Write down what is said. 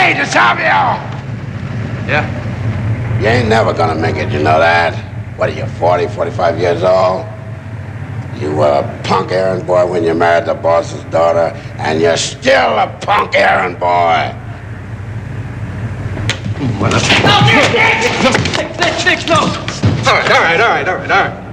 Hey, DeSavio! Yeah? You ain't never gonna make it, you know that? What are you, 40, 45 years old? You were a punk errand boy when you married the boss's daughter, and you're still a punk errand boy. No! Nick, no! All right.